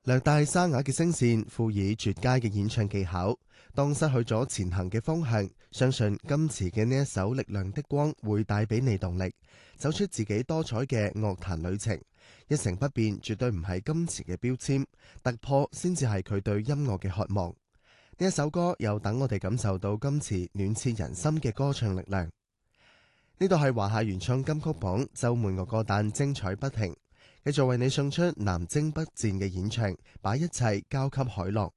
略帶沙啞嘅聲線，賦予絕佳嘅演唱技巧。當失去咗前行嘅方向，相信今次嘅呢一首《力量的光》會帶俾你動力，走出自己多彩嘅樂壇旅程。一成不變絕對唔係今次嘅標籤，突破先至係佢對音樂嘅渴望。呢一首歌又等我哋感受到今次暖徹人心嘅歌唱力量。呢度係華夏原創金曲榜周末樂歌單，精彩不停，繼續為你送出南征北戰嘅演唱，把一切交給海浪。